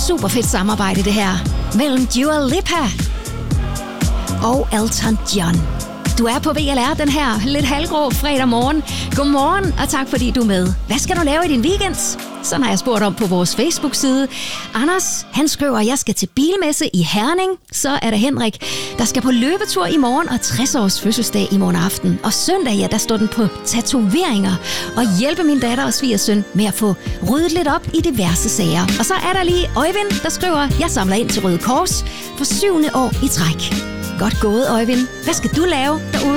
super fedt samarbejde det her mellem Dua Lipa og Elton John. Du er på VLR den her lidt halvgrå fredag morgen. Godmorgen, og tak fordi du er med. Hvad skal du lave i din weekend? Sådan har jeg spurgt om på vores Facebook-side. Anders, han skriver, at jeg skal til bilmesse i Herning. Så er der Henrik, der skal på løbetur i morgen og 60 års fødselsdag i morgen aften. Og søndag, ja, der står den på tatoveringer og hjælpe min datter og svigersøn med at få ryddet lidt op i diverse sager. Og så er der lige Øjvind, der skriver, jeg samler ind til Røde Kors for 7. år i træk. Godt gået, Øjvind. Hvad skal du lave derude?